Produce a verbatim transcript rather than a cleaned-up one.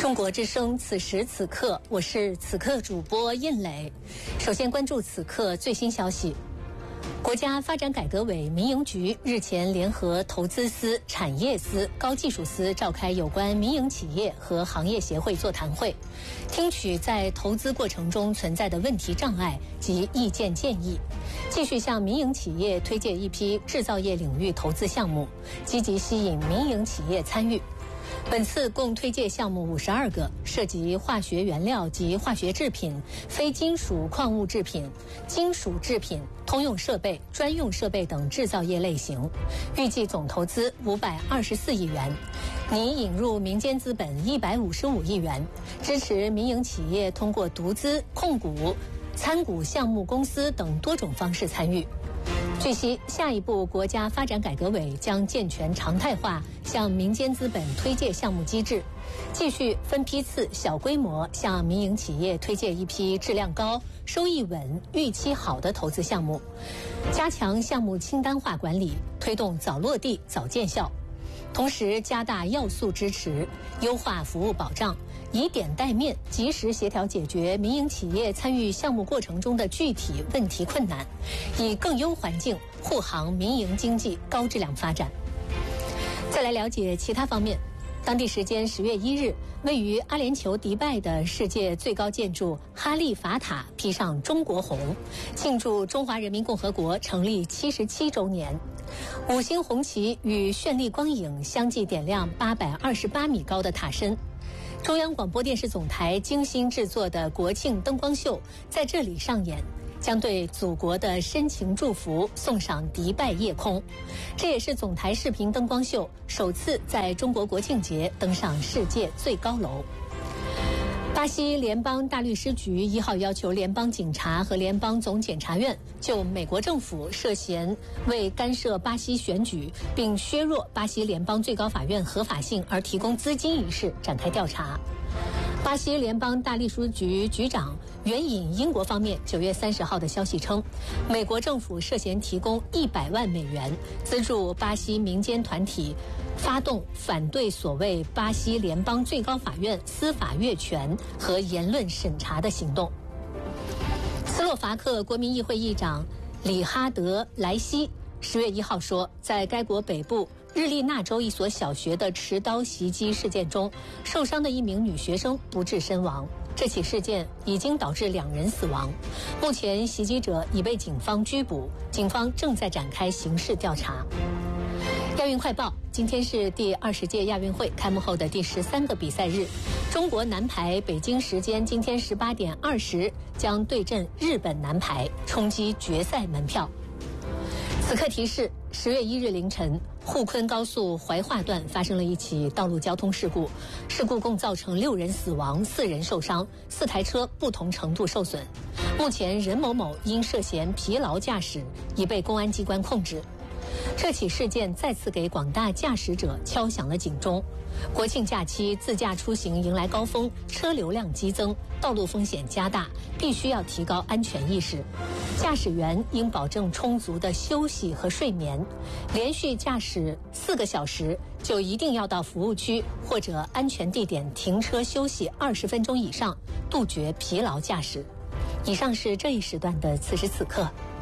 中国之声，此时此刻，我是此刻主播印磊。首先关注此刻最新消息。国家发展改革委民营局日前联合投资司、产业司、高技术司召开有关民营企业和行业协会座谈会，听取在投资过程中存在的问题障碍及意见建议，继续向民营企业推荐一批制造业领域投资项目，积极吸引民营企业参与。本次共推介项目五十二个，涉及化学原料及化学制品、非金属矿物制品、金属制品、通用设备、专用设备等制造业类型，预计总投资五百二十四亿元，拟引入民间资本一百五十五亿元，支持民营企业通过独资、控股、参股项目公司等多种方式参与。据悉，下一步国家发展改革委将健全常态化向民间资本推介项目机制，继续分批次、小规模向民营企业推介一批质量高、收益稳、预期好的投资项目，加强项目清单化管理，推动早落地、早见效。同时加大要素支持，优化服务保障，以点带面，及时协调解决民营企业参与项目过程中的具体问题困难，以更优环境护航民营经济高质量发展。再来了解其他方面。当地时间十月一日，位于阿联酋迪拜的世界最高建筑哈利法塔披上中国红，庆祝中华人民共和国成立七十七周年。五星红旗与绚丽光影相继点亮八百二十八米高的塔身。中央广播电视总台精心制作的国庆灯光秀在这里上演，将对祖国的深情祝福送上迪拜夜空。这也是总台视频灯光秀首次在中国国庆节登上世界最高楼。巴西联邦大律师局一号要求联邦警察和联邦总检察院就美国政府涉嫌为干涉巴西选举并削弱巴西联邦最高法院合法性而提供资金一事展开调查。巴西联邦大律师局局长援引英国方面九月三十号的消息称，美国政府涉嫌提供一百万美元资助巴西民间团体发动反对所谓巴西联邦最高法院司法越权和言论审查的行动。斯洛伐克国民议会议长里哈德·莱西十月一号说，在该国北部日利纳州一所小学的持刀袭击事件中，受伤的一名女学生不治身亡。这起事件已经导致两人死亡，目前袭击者已被警方拘捕，警方正在展开刑事调查。亚运快报，今天是第二十届亚运会开幕后的第十三个比赛日，中国男排北京时间今天十八点二十将对阵日本男排，冲击决赛门票。此刻提示：十月一日凌晨，沪昆高速怀化段发生了一起道路交通事故，事故共造成六人死亡、四人受伤，四台车不同程度受损。目前，任某某因涉嫌疲劳驾驶已被公安机关控制。这起事件再次给广大驾驶者敲响了警钟。国庆假期自驾出行迎来高峰，车流量激增，道路风险加大，必须要提高安全意识。驾驶员应保证充足的休息和睡眠，连续驾驶四个小时就一定要到服务区或者安全地点停车休息二十分钟以上，杜绝疲劳驾驶。以上是这一时段的此时此刻。